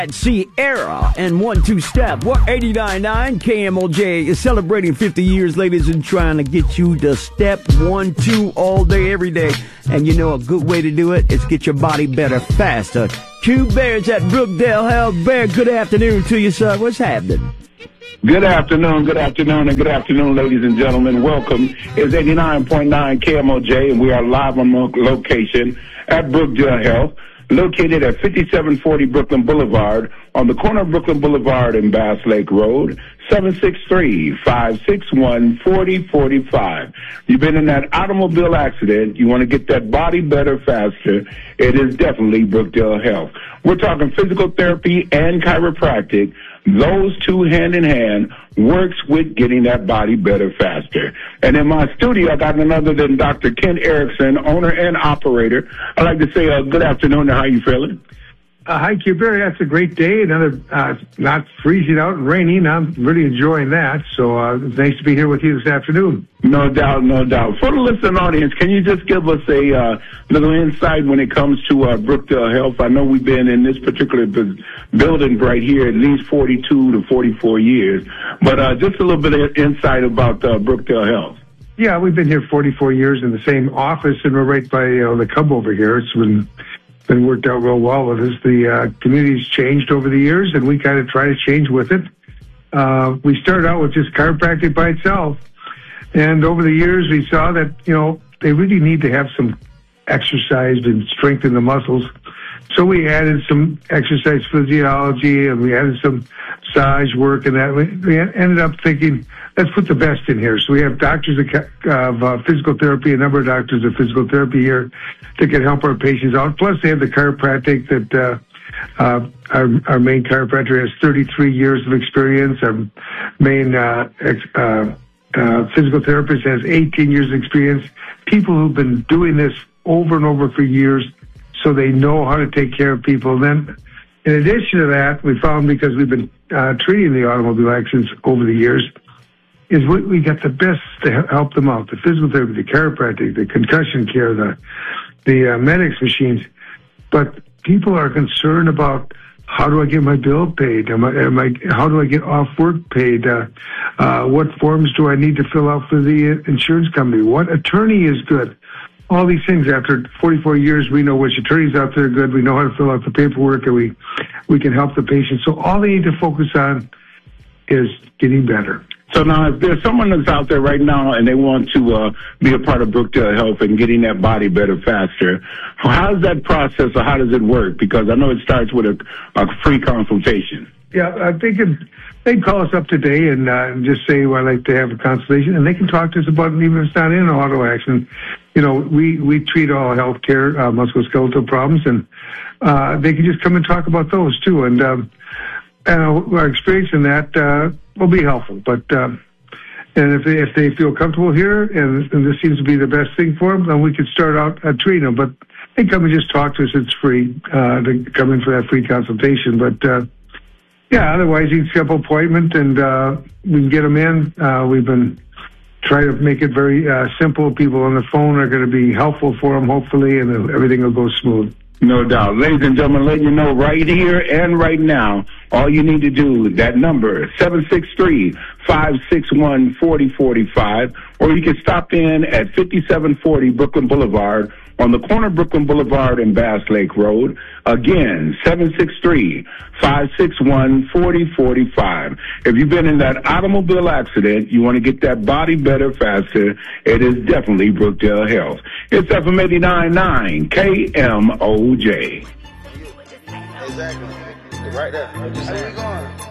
Sierra and 1-2 Step. We're 89.9 KMOJ is celebrating 50 years, ladies, and trying to get you to step 1-2 all day, every day. And you know a good way to do it is get your body better faster. Q Bears at Brookdale Health. Bear, good afternoon to you, sir. What's happening? Good afternoon, and good afternoon, ladies and gentlemen. Welcome. It's 89.9 KMOJ, and we are live on location at Brookdale Health, located at 5740 Brooklyn Boulevard, on the corner of Brooklyn Boulevard and Bass Lake Road, 763-561-4045. You've been in that automobile accident. You want to get that body better faster. It is definitely Brookdale Health. We're talking physical therapy and chiropractic. Those two hand in hand works with getting that body better faster. And in my studio, I got none other than Dr. Ken Erickson, owner and operator. I'd like to say good afternoon. How you feeling? Hi, Q Barry. That's a great day. Another not freezing out and raining. I'm really enjoying that. So it's nice to be here with you this afternoon. No doubt, no doubt. For the listening audience, can you just give us a little insight when it comes to Brookdale Health? I know we've been in this particular building right here at least 42 to 44 years, but just a little bit of insight about Brookdale Health. Yeah, we've been here 44 years in the same office, and we're right by the Cub over here. It's been worked out real well with us. The community's changed over the years, and we kind of try to change with it. We started out with just chiropractic by itself, and over the years we saw that, they really need to have some exercise and strengthen the muscles. So we added some exercise physiology, and we added some massage work, and that we ended up thinking, let's put the best in here. So we have doctors of physical therapy, a number of doctors of physical therapy here that can help our patients out. Plus, they have the chiropractic that our main chiropractor has 33 years of experience. Our main physical therapist has 18 years of experience. People who've been doing this over and over for years, so they know how to take care of people. And then, in addition to that, we found, because we've been treating the automobile accidents over the years, is we got the best to help them out: the physical therapy, the chiropractic, the concussion care, the medics machines. But people are concerned about, how do I get my bill paid? How do I get off work paid? What forms do I need to fill out for the insurance company? What attorney is good? All these things. After 44 years, we know which attorneys out there are good. We know how to fill out the paperwork, and we can help the patient. So all they need to focus on is getting better. So now, if there's someone that's out there right now and they want to be a part of Brookdale Health and getting that body better faster, how's that process, or how does it work? Because I know it starts with a free consultation. Yeah, they can call us up today and just say, well, I'd like to have a consultation, and they can talk to us about it, even if it's not in an auto accident. We treat all healthcare, musculoskeletal problems, and they can just come and talk about those too. And our experience in that will be helpful. But and if they feel comfortable here, and this seems to be the best thing for them, then we could start out treating them. But they come and just talk to us. It's free to come in for that free consultation. But otherwise you can set up an appointment, and we can get them in. We've been trying to make it very simple. People on the phone are going to be helpful for them, hopefully, and everything will go smooth. No doubt. Ladies and gentlemen, letting you know right here and right now, all you need to do, that number, 763-561-4045, or you can stop in at 5740 Brooklyn Boulevard, on the corner of Brooklyn Boulevard and Bass Lake Road. Again, 763-561-4045. If you've been in that automobile accident, you want to get that body better faster, it is definitely Brookdale Health. It's FM 89.9 KMOJ. Exactly. Right there. How you going?